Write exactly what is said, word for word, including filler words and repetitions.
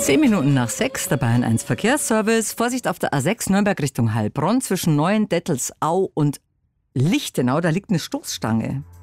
Zehn Minuten nach sechs, der Bayern eins Verkehrsservice. Vorsicht auf der A sechs Nürnberg Richtung Heilbronn zwischen Neuendettelsau und Lichtenau, da liegt eine Stoßstange.